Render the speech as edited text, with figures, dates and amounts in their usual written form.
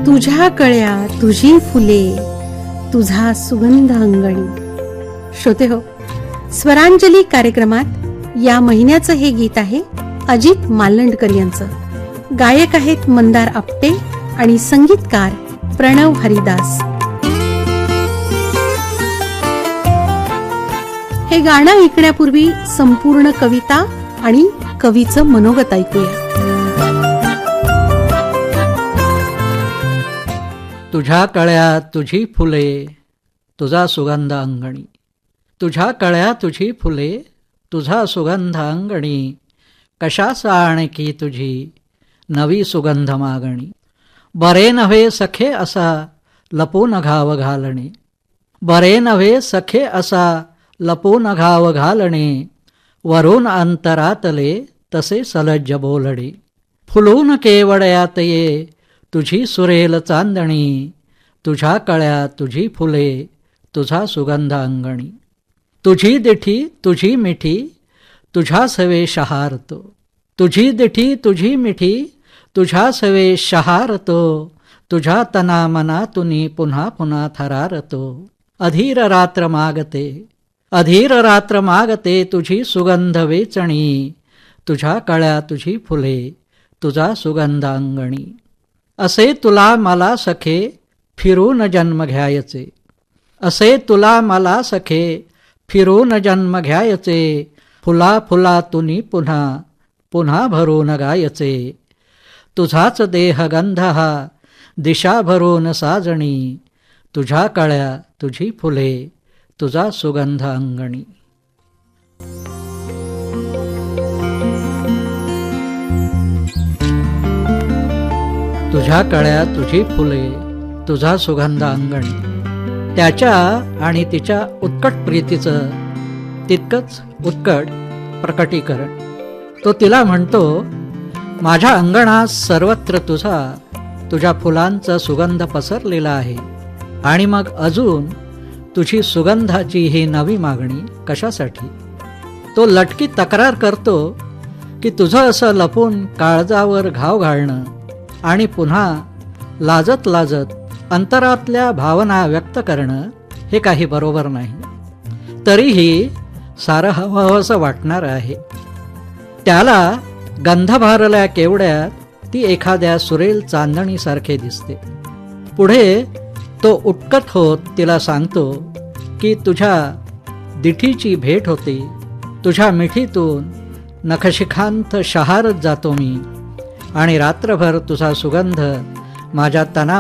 तुझ्या कळ्या तुझी फुले तुझा सुगंध अंगणी. श्रोते हो, स्वरांजली कार्यक्रमात या महिन्याचं हे गीत आहे अजित मालंडकर यांचं. गायक आहेत मंदार आपटे आणि संगीतकार प्रणव हरिदास. हे गाणं ऐकण्यापूर्वी संपूर्ण कविता आणि कवीचं मनोगत ऐकूया. तुझ्या कळ्या तुझी फुले तुझा सुगंध अंगणी. तुझ्या कळ्या तुझी फुले तुझा सुगंध अंगणी. कशास आणखी तुझी नवी सुगंध मागणी. बरे नव्हे सखे असा लपून घाव घालणे. बरे नव्हे सखे असा लपून घाव घालणे. वरून अंतरातले तसे सलज्ज बोलणे. फुलून केवड्यात ये तुझी सुरेल चांदणी. तुझ्या कळ्या तुझी फुले तुझा सुगंध अंगणी. तुझी दिठी तुझी मिठी तुझ्या सवे शहारतो. तुझी दिठी तुझी मिठी तुझ्या सवे शहारतो. तुझ्या तना मनातुनी पुन्हा पुन्हा थरारतो. अधीर रात्र मागते अधीर रात्र मागते तुझी सुगंध वेचणी. तुझ्या कळ्या तुझी फुले तुझा सुगंध अंगणी. असे तुला मला सखे फिरून जन्म घ्यायचे. असे तुला मला सखे फिरून जन्म घ्यायचे. फुला फुला तुनी पुन्हा पुन्हा भरून गायचे. तुझाच देह गंध हा दिशा भरून साजणी. तुझ्या कळ्या तुझी फुले तुझा सुगंध अंगणी. तुझ्या कळ्या तुझी फुले तुझा सुगंध अंगणी. त्याच्या आणि तिच्या उत्कट प्रीतीचं तितकंच उत्कट प्रकटीकरण. तो तिला म्हणतो, माझ्या अंगणात सर्वत्र तुझ्या फुलांचा सुगंध पसरलेला आहे. आणि मग अजून तुझी सुगंधाची ही नवी मागणी कशासाठी. तो लटकी तक्रार करतो की तुझं असं लपून काळजावर घाव घालणं आणि पुन्हा लाजत लाजत अंतरातल्या भावना व्यक्त करणं हे काही बरोबर नाही. तरीही सारं हवंहवंसं वाटणारं आहे. त्याला गंध भारल्या केवड्यात ती एखाद्या सुरेल चांदणीसारखे दिसते. पुढे तो उत्कट होत तिला सांगतो की तुझ्या दिठीची भेट होते. तुझ्या मिठीतून नखशिखांत शहारत जातो मी. आणि रात्रभर तुझा सुगंध माझ्या तना